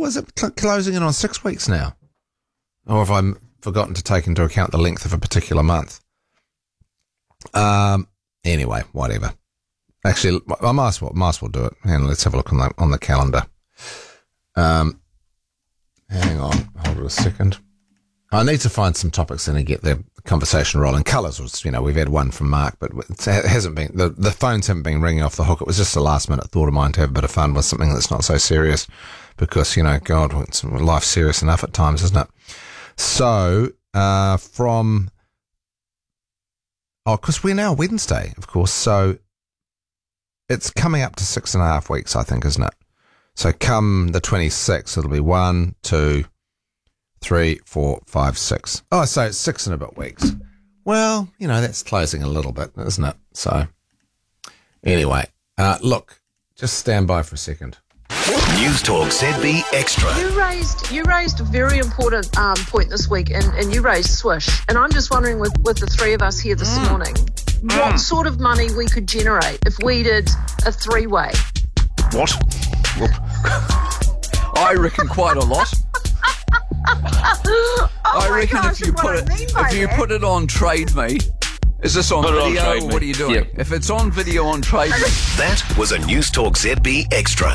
or is it closing in on 6 weeks now? Or have I forgotten to take into account the length of a particular month? Anyway, whatever. Actually, I might as well do it. And let's have a look on the calendar. Hang on, hold it a second. I need to find some topics in and get the conversation rolling. Colours was, we've had one from Mark, but it hasn't been, the phones haven't been ringing off the hook. It was just a last minute thought of mine to have a bit of fun with something that's not so serious because, God, life's serious enough at times, isn't it? So, because we're now Wednesday, of course, so it's coming up to 6.5 weeks, I think, isn't it? So come the 26th, it'll be 1, 2, 3, 4, 5, 6. Oh, so it's 6 and a bit weeks. Well, that's closing a little bit, isn't it? So, anyway, look, just stand by for a second. News Talk ZB Extra. You raised a very important point this week, and you raised Swish. And I'm just wondering, with the three of us here this morning, what sort of money we could generate if we did a three-way. What? I reckon quite a lot. I reckon if you put it on Trade Me, is this on video or what are you doing? Yep. If it's on video on Trade Me. That was a News Talk ZB Extra.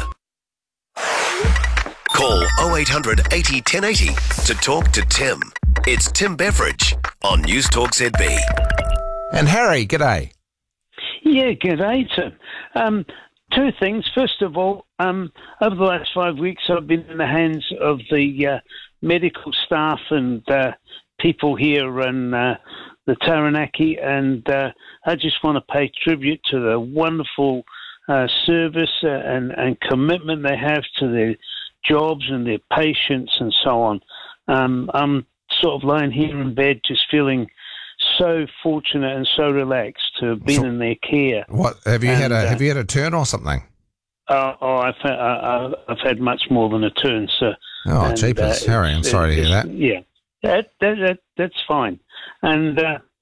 Call 0800 80 1080 to talk to Tim. It's Tim Beveridge on News Talk ZB. And Harry, g'day. Yeah, g'day, Tim. Two things. First of all, over the last 5 weeks, I've been in the hands of the medical staff and people here in the Taranaki, and I just want to pay tribute to the wonderful service and commitment they have to their jobs and their patients and so on. I'm sort of lying here in bed just feeling so fortunate and so relaxed to have been in their care. What have you had a turn or something? I've had much more than a turn, sir. Oh, jeepers, Harry! I'm sorry to hear that. Yeah, that's fine, and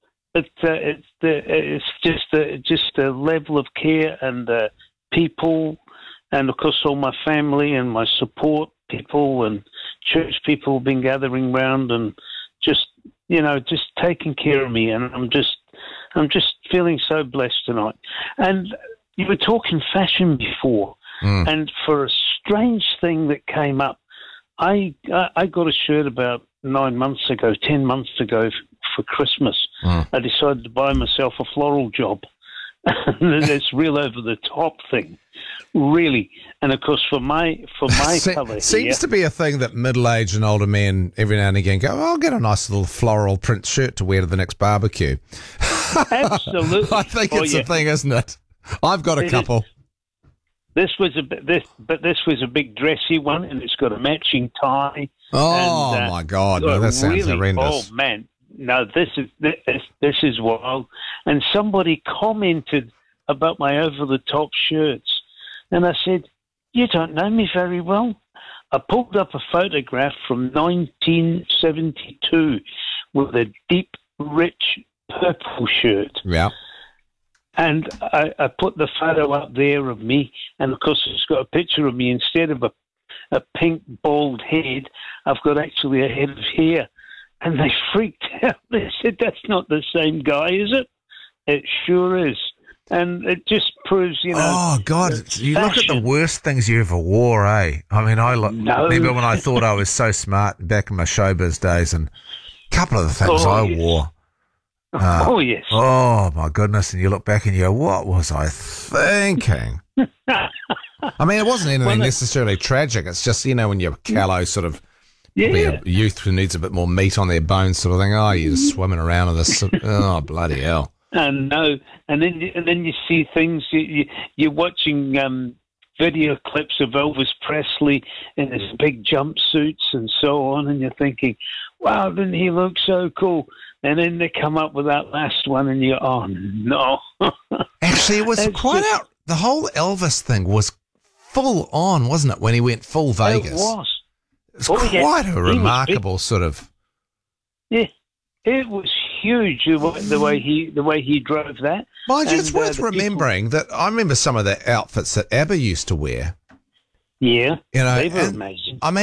it's just the level of care and people, and of course all my family and my support people and church people have been gathering round and just taking care of me, and I'm just feeling so blessed tonight. And you were talking fashion before, and for a strange thing that came up, I got a shirt about 10 months ago for Christmas. I decided to buy myself a floral job. This real over the top thing, really. And of course, for my colour, seems to be a thing that middle-aged and older men every now and again go, I'll get a nice little floral print shirt to wear to the next barbecue. Absolutely, I think it's a thing, isn't it? I've got a couple. This was a big dressy one, and it's got a matching tie. Oh, and, my God! No, that sounds horrendous. Oh man, no, this is wild. And somebody commented about my over-the-top shirts, and I said, "You don't know me very well." I pulled up a photograph from 1972 with a deep, rich purple shirt. Yeah. And I put the photo up there of me, and of course it's got a picture of me. Instead of a pink bald head, I've got actually a head of hair. And they freaked out. They said, "That's not the same guy, is it?" It sure is. And it just proves, Oh, God, you look at the worst things you ever wore, eh? I mean, remember when I thought I was so smart back in my showbiz days, and a couple of the things I wore. Yes. Oh, my goodness. And you look back and you go, what was I thinking? I mean, it wasn't anything necessarily tragic. It's just, when you're callow, sort of a youth who needs a bit more meat on their bones sort of thing. Oh, you're just swimming around in this. Oh, bloody hell. No. And then you see things, you're watching video clips of Elvis Presley in his big jumpsuits and so on, and you're thinking, wow, didn't he look so cool? And then they come up with that last one, and you're, oh, no. Actually, it was quite out. The whole Elvis thing was full on, wasn't it, when he went full Vegas? It was. It's quite a remarkable sort of... Yeah, it was huge the way he drove that. Mind you, it's worth remembering that I remember some of the outfits that ABBA used to wear. Yeah, they were amazing. I mean,